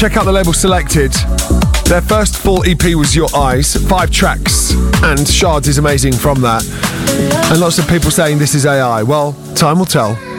check out the label Selected. Their first full EP was Your Eyes, 5 tracks, and Shards is amazing from that. And lots of people saying this is AI. Well, time will tell.